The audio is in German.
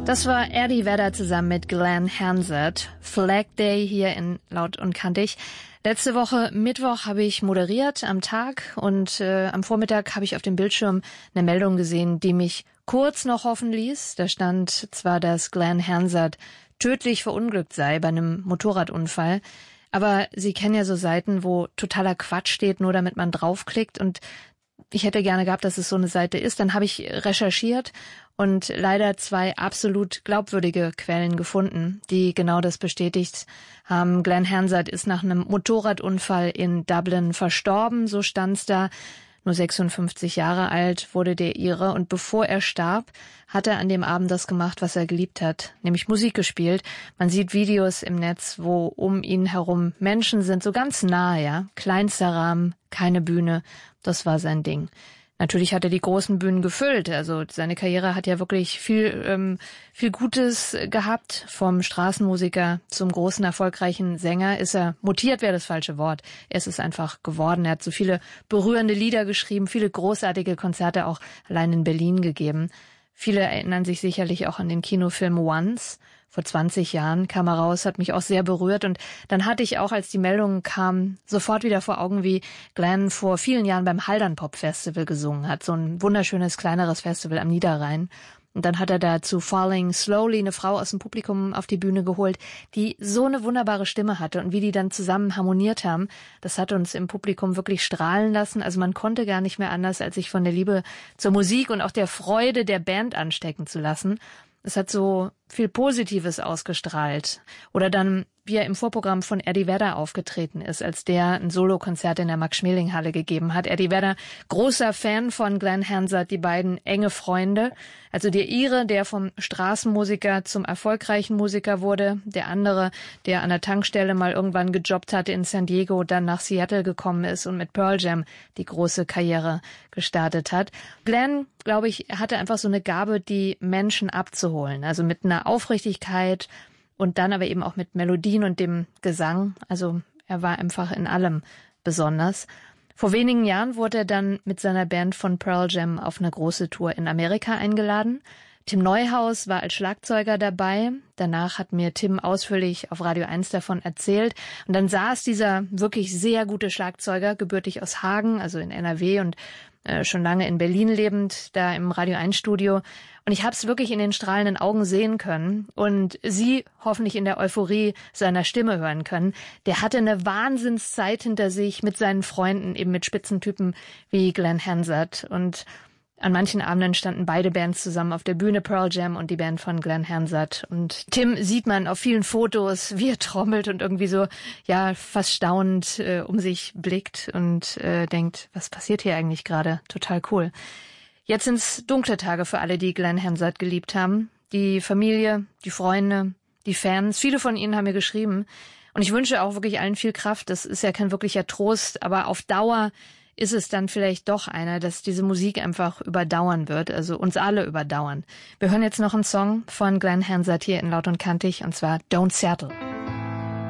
Das war Eddie Vedder zusammen mit Glenn Hansard. Flag Day hier in Laut und Kantig. Letzte Woche Mittwoch habe ich moderiert am Tag und am Vormittag habe ich auf dem Bildschirm eine Meldung gesehen, die mich kurz noch hoffen ließ. Da stand zwar, dass Glenn Hansard tödlich verunglückt sei bei einem Motorradunfall, aber Sie kennen ja so Seiten, wo totaler Quatsch steht, nur damit man draufklickt, und ich hätte gerne gehabt, dass es so eine Seite ist. Dann habe ich recherchiert und leider 2 absolut glaubwürdige Quellen gefunden, die genau das bestätigt haben. Glenn Hansard ist nach einem Motorradunfall in Dublin verstorben, so stand's da. Nur 56 Jahre alt wurde der Ire, und bevor er starb, hat er an dem Abend das gemacht, was er geliebt hat, nämlich Musik gespielt. Man sieht Videos im Netz, wo um ihn herum Menschen sind, so ganz nahe, ja, kleinster Rahmen, keine Bühne, das war sein Ding. Natürlich hat er die großen Bühnen gefüllt, also seine Karriere hat ja wirklich viel Gutes gehabt. Vom Straßenmusiker zum großen, erfolgreichen Sänger ist er mutiert, wäre das falsche Wort. Er ist es einfach geworden. Er hat so viele berührende Lieder geschrieben, viele großartige Konzerte auch allein in Berlin gegeben. Viele erinnern sich sicherlich auch an den Kinofilm Once. Vor 20 Jahren kam er raus, hat mich auch sehr berührt. Und dann hatte ich auch, als die Meldung kam, sofort wieder vor Augen, wie Glenn vor vielen Jahren beim Haldern Pop Festival gesungen hat. So ein wunderschönes, kleineres Festival am Niederrhein. Und dann hat er da zu Falling Slowly eine Frau aus dem Publikum auf die Bühne geholt, die so eine wunderbare Stimme hatte. Und wie die dann zusammen harmoniert haben, das hat uns im Publikum wirklich strahlen lassen. Also man konnte gar nicht mehr anders, als sich von der Liebe zur Musik und auch der Freude der Band anstecken zu lassen. Es hat so viel Positives ausgestrahlt. Oder dann, wie er im Vorprogramm von Eddie Vedder aufgetreten ist, als der ein Solokonzert in der Max-Schmeling-Halle gegeben hat. Eddie Vedder, großer Fan von Glenn Hansard, die beiden enge Freunde. Also der Ire, der vom Straßenmusiker zum erfolgreichen Musiker wurde. Der andere, der an der Tankstelle mal irgendwann gejobbt hatte in San Diego, dann nach Seattle gekommen ist und mit Pearl Jam die große Karriere gestartet hat. Glenn, glaube ich, hatte einfach so eine Gabe, die Menschen abzuholen. Also mit einer Aufrichtigkeit und dann aber eben auch mit Melodien und dem Gesang. Also er war einfach in allem besonders. Vor wenigen Jahren wurde er dann mit seiner Band von Pearl Jam auf eine große Tour in Amerika eingeladen. Tim Neuhaus war als Schlagzeuger dabei. Danach hat mir Tim ausführlich auf Radio 1 davon erzählt. Und dann saß dieser wirklich sehr gute Schlagzeuger, gebürtig aus Hagen, also in NRW und schon lange in Berlin lebend, da im Radio 1 Studio. Und ich habe es wirklich in den strahlenden Augen sehen können und Sie hoffentlich in der Euphorie seiner Stimme hören können. Der hatte eine Wahnsinnszeit hinter sich mit seinen Freunden, eben mit Spitzentypen wie Glenn Hansard. Und an manchen Abenden standen beide Bands zusammen auf der Bühne, Pearl Jam und die Band von Glenn Hansard. Und Tim sieht man auf vielen Fotos, wie er trommelt und irgendwie so, ja, fast staunend um sich blickt und denkt, was passiert hier eigentlich gerade? Total cool. Jetzt sind's dunkle Tage für alle, die Glenn Hansard geliebt haben. Die Familie, die Freunde, die Fans. Viele von ihnen haben mir geschrieben. Und ich wünsche auch wirklich allen viel Kraft. Das ist ja kein wirklicher Trost, aber auf Dauer ist es dann vielleicht doch einer, dass diese Musik einfach überdauern wird, also uns alle überdauern. Wir hören jetzt noch einen Song von Glenn Hansard hier in Laut und Kantig, und zwar Don't Settle.